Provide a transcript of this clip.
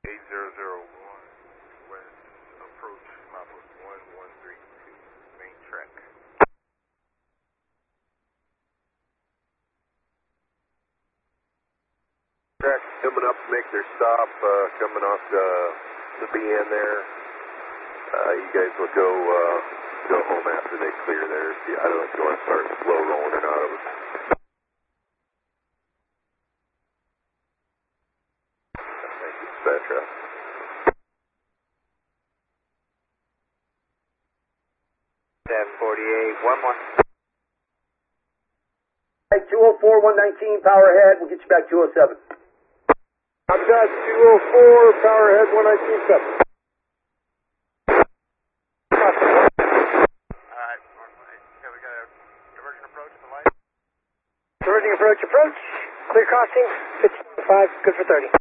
8001 West approach Southwest 1132 main track. Track coming up to make their stop, coming off the BN there. You guys will go home after they clear there. I don't know if you want to start slow rolling or not. Thank you, Spectra. Hey, 204, 119, power ahead. We'll get you back 207. I've got 204, power ahead, 119.7. Alright, okay, we got a divergent approach at the light. Diverging approach. Clear crossing, 15.5, good for 30.